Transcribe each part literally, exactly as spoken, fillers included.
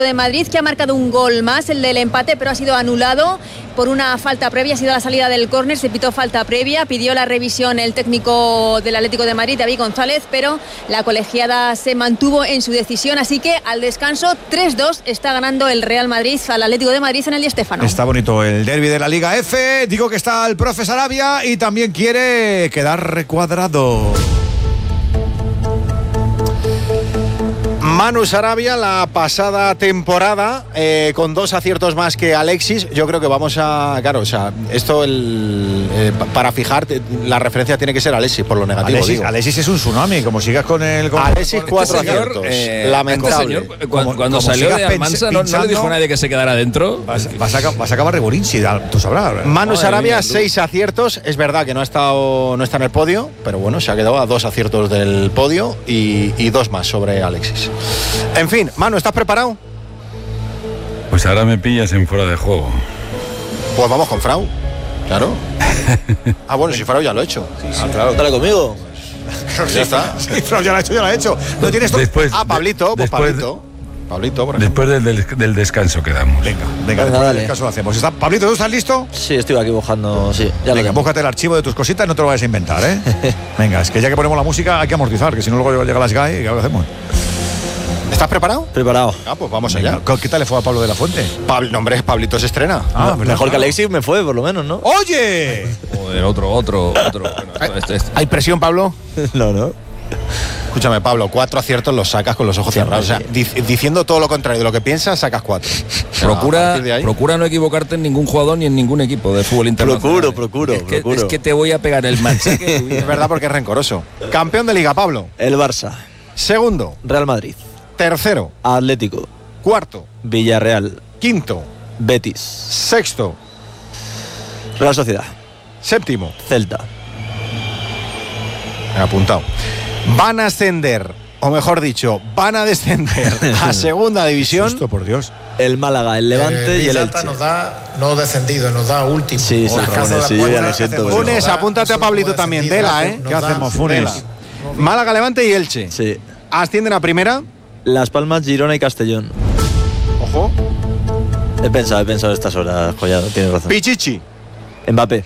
de Madrid, que ha marcado un gol más, el del empate, pero ha sido anulado por una falta previa. Ha sido la salida del córner, se pitó falta previa, pidió la revisión el técnico del Atlético de Madrid, David González, pero la colegiada se mantuvo en su decisión, así que al descanso tres dos está ganando el Real Madrid al Atlético de Madrid en el Di Stéfano. Está bonito el derbi de la Liga F. Digo que está el profe Sarabia y también quiere quedar recuadrado. Manu Sarabia la pasada temporada eh, con dos aciertos más que Alexis. Yo creo que vamos a, claro, o sea, esto el, eh, para fijar la referencia tiene que ser Alexis por lo negativo. Alexis, digo. Alexis es un tsunami, como sigas con el con, Alexis con, cuatro este señor, aciertos, eh, lamentable. Este señor, cuando, como, cuando como salió de pens- Almansa no, no le dijo a nadie que se quedara dentro. Vas, vas, a, vas a acabar Reborinchi, tú sabrás. Manu Madre Sarabia, mía, tú. seis aciertos. Es verdad que no ha estado, no está en el podio, pero bueno, se ha quedado a dos aciertos del podio y, y dos más sobre Alexis. En fin, Manu, ¿estás preparado? Pues ahora me pillas en fuera de juego. Pues vamos con Frau. Claro. Ah, bueno, si Frau ya lo ha hecho. Ah, claro, dale conmigo. Ya está. Sí, pero ya lo ha hecho, ya lo ha hecho. No tienes to- Después, Ah, Pablito, pues después, Pablito. Pablito, por ejemplo. después del, del, del descanso quedamos. Venga, venga, Venga, después dale. del caso lo hacemos. ¿Está, Pablito, ¿tú estás listo? Sí, estoy aquí buscando. Sí, ya lo Venga, tengo. búscate el archivo de tus cositas, no te lo vayas a inventar, ¿eh? Venga, es que ya que ponemos la música hay que amortizar, que si no luego llega las G A E, ¿qué hacemos? ¿Estás preparado? Preparado. Ah, pues vamos allá. Venga, ¿qué tal le fue a Pablo de la Fuente? Pablo, hombre, Pablito se estrena. Ah, ¿verdad? Mejor que Alexis me fue, por lo menos, ¿no? ¡Oye! Joder, otro, otro, otro. Bueno, este, este. ¿Hay presión, Pablo? No, no. Escúchame, Pablo, cuatro aciertos los sacas con los ojos cerrados. O sea, di- diciendo todo lo contrario de lo que piensas, sacas cuatro. A Procura, partir de ahí- procura no equivocarte en ningún jugador ni en ningún equipo de fútbol internacional. Procuro, procuro, es que, procuro. Es que te voy a pegar el machaque. Es verdad porque es rencoroso. Campeón de Liga, Pablo. El Barça, Segundo. Real Madrid, Tercero. Atlético, Cuarto. Villarreal, Quinto. Betis, Sexto. Real Sociedad, Séptimo. Celta. Apuntado. Van a ascender, o mejor dicho, van a descender a segunda división. Susto, por Dios. El Málaga, el Levante Eh, y el Villalta Elche. nos da no descendido, nos da último. Sí, sí, Por Funes, caso de la sí, yo ya puerta, lo siento, nos pero- Funes, da- apúntate a nosotros Pablito como también, descendidos, Dela, ¿eh? nos ¿Qué da hacemos, Funes? Dela. Málaga, Levante y Elche. Sí. Ascienden a primera. Las Palmas, Girona y Castellón. Ojo. He pensado, he pensado estas horas, Collado, tienes razón. Pichichi. Mbappé,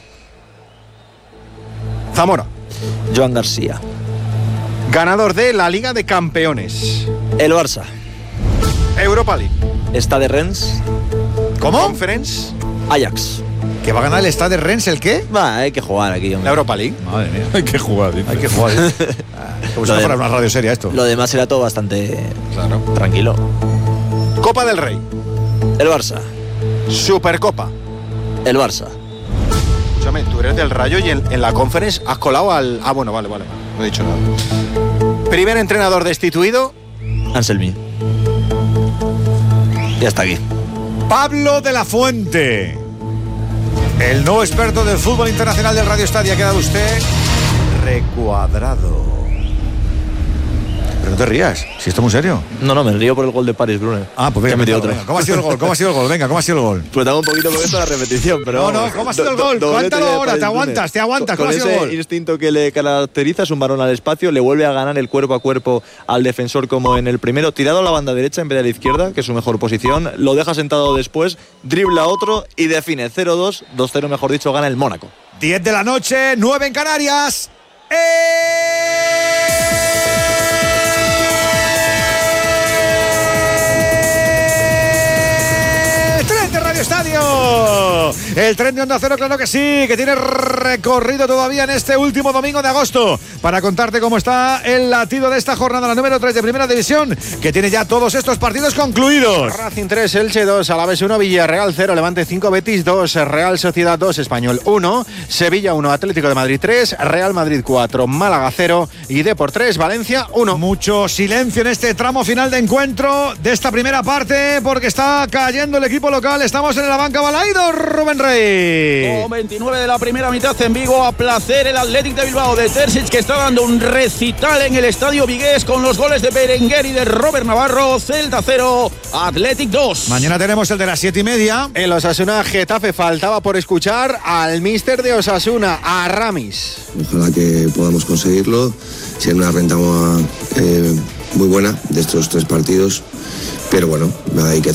Zamora. Joan García. Ganador de la Liga de Campeones. El Barça, Europa League. Stade Rennes, ¿Cómo? Conference. Ajax. ¿Que va a ganar el Stade Rennes el qué? Va, hay que jugar aquí, La hombre. Europa League. Madre mía. Hay que jugar, dice. Hay que jugar. ¿eh? Como si Lo no de- fuera una radio seria esto. Lo demás era todo bastante Claro. tranquilo. Copa del Rey. El Barça, Supercopa. el Barça. Escúchame, tú eres del Rayo y en, en la Conference has colado al... Ah, bueno, vale, vale. No he dicho nada. Primer entrenador destituido. Anselmi. Y hasta aquí. Pablo de la Fuente, el nuevo experto del fútbol internacional del Radio Estadio. Ha quedado usted recuadrado. Pero no te rías, si esto es muy serio. No, no, me río por el gol de Paris, Brune. Ah, pues venga, Ya metí venga, otro. venga. ¿Cómo ha sido el gol? ¿Cómo ha sido el gol? Venga, ¿cómo ha sido el gol? Pues dame un poquito con esto la repetición, pero No, no, vamos. ¿cómo ha sido el Do- gol? do- doblete Cuéntalo de ahora, Paris te Brune. aguantas, te aguantas. Con ¿Cómo ha sido el ese gol? instinto que le caracteriza, es un balón al espacio, le vuelve a ganar el cuerpo a cuerpo al defensor como en el primero, tirado a la banda derecha en vez de a la izquierda, que es su mejor posición, lo deja sentado después, dribla a otro y define cero dos, dos cero mejor dicho, gana el Mónaco. diez de la noche, nueve en Canarias. ¡Eh! ¡Tren de Radio Estadio! El tren de Onda Cero, claro que sí, que tiene recorrido todavía en este último domingo de agosto para contarte cómo está el latido de esta jornada, la número tres de Primera División, que tiene ya todos estos partidos concluidos. Racing tres, Elche dos, Alavés uno, Villarreal cero, Levante cinco, Betis dos, Real Sociedad dos, Español uno, Sevilla uno, Atlético de Madrid tres, Real Madrid cuatro, Málaga cero y Depor tres, Valencia uno. Mucho silencio en este tramo final de encuentro de esta primera parte porque está cayendo el equipo local. Estamos en la banca Balaído, Rubén Rey. Con veintinueve de la primera mitad en Vigo, a placer el Athletic de Bilbao de Terzic, que está dando un recital en el Estadio Vigués con los goles de Berenguer y de Robert Navarro. Celta cero, Athletic dos. Mañana tenemos el de las siete y media. El Osasuna Getafe, faltaba por escuchar al míster de Osasuna, a Ramis. Ojalá que podamos conseguirlo. Si en una renta eh, muy buena de estos tres partidos, pero bueno, hay que